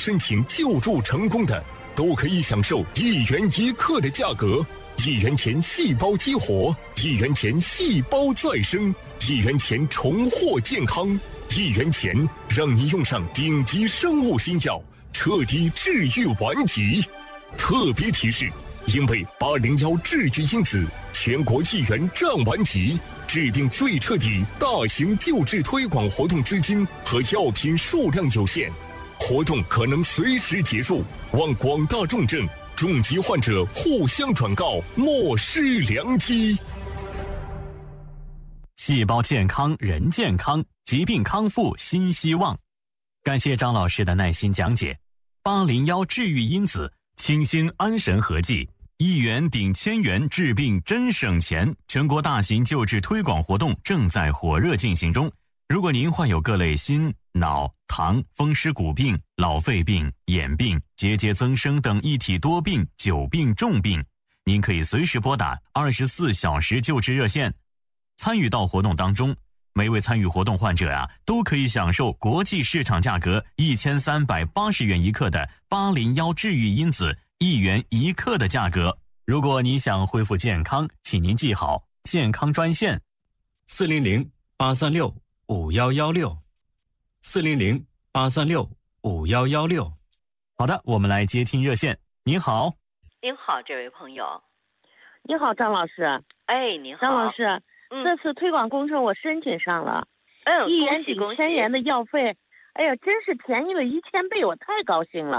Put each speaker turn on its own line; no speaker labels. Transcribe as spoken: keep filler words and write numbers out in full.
申请救助成功的，都可以享受一元一克的价格，一元钱细胞激活，一元钱细胞再生，一元钱重获健康，一元钱让你用上顶级生物新药，彻底治愈顽疾。特别提示，因为八零幺治愈因子全国一元战顽疾治病最彻底大型救治推广活动资金和药品数量有限，活动可能随时结束，望广大重症重疾患者互相转告，莫失良机。
细胞健康人健康，疾病康复新希望。感谢张老师的耐心讲解。八零幺治愈因子清新安神合剂，一元顶千元，治病真省钱。全国大型救治推广活动正在火热进行中。如果您患有各类心、脑、糖、风湿骨病、老肺病、眼病、结节增生等一体多病、久病重病，您可以随时拨打二十四小时救治热线，参与到活动当中。每位参与活动患者啊，都可以享受国际市场价格一千三百八十元一克的八零幺治愈因子一元一克的价格。如果你想恢复健康，请您记好健康专线
四零零八三六五幺幺六，四零零八三六五幺幺六。
好的，我们来接听热线。您好。
您好，这位朋友。
你好，张老师。
哎，您好，
张老师。
嗯、
这次推广工程我申请上了，
嗯，
一元抵千元的药费，哎呀，真是便宜了一千倍，我太高兴了。